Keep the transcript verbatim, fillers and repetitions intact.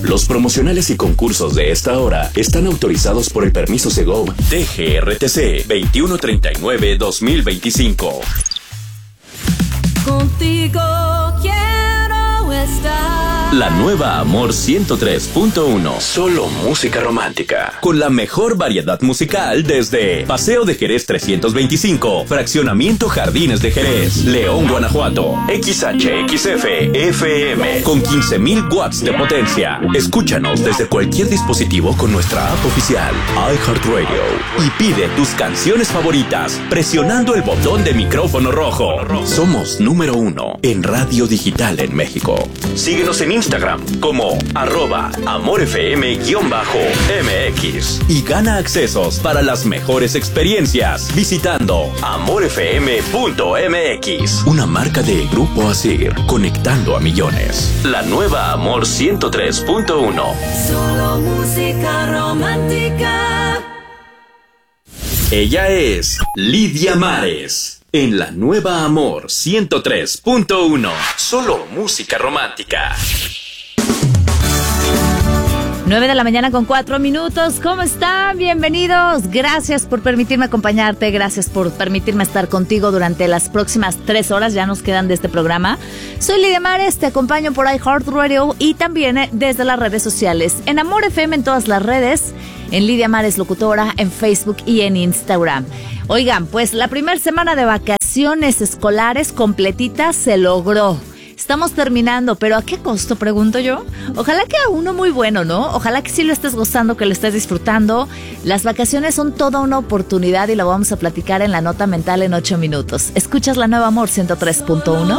Los promocionales y concursos de esta hora están autorizados por el permiso Segov D G R T C veintiuno treinta y nueve guión dos mil veinticinco. Contigo quiero estar. La nueva Amor ciento tres punto uno. Solo música romántica. Con la mejor variedad musical desde Paseo de Jerez trescientos veinticinco, Fraccionamiento Jardines de Jerez, León, Guanajuato. X H X F F M con quince mil watts de potencia. Escúchanos desde cualquier dispositivo con nuestra app oficial iHeartRadio y pide tus canciones favoritas presionando el botón de micrófono rojo. Somos número uno en radio digital en México. Síguenos en Instagram como arroba amorfm-M X y gana accesos para las mejores experiencias visitando amorfm punto M X. Una marca de Grupo Asir, conectando a millones. La nueva Amor ciento tres punto uno. Solo música romántica. Ella es Lidia Mares. En la nueva Amor ciento tres punto uno. Solo música romántica. nueve de la mañana con cuatro minutos. ¿Cómo están? Bienvenidos. Gracias por permitirme acompañarte. Gracias por permitirme estar contigo durante las próximas tres horas. Ya nos quedan de este programa. Soy Lidia Mares. Te acompaño por iHeartRadio y también desde las redes sociales. En Amor F M en todas las redes. En Lidia Mares Locutora, en Facebook y en Instagram. Oigan, pues la primera semana de vacaciones escolares completita se logró. Estamos terminando, pero ¿a qué costo? Pregunto yo. Ojalá que a uno muy bueno, ¿no? Ojalá que sí lo estés gozando, que lo estés disfrutando. Las vacaciones son toda una oportunidad y lo vamos a platicar en la nota mental en ocho minutos. ¿Escuchas la nueva Amor ciento tres punto uno?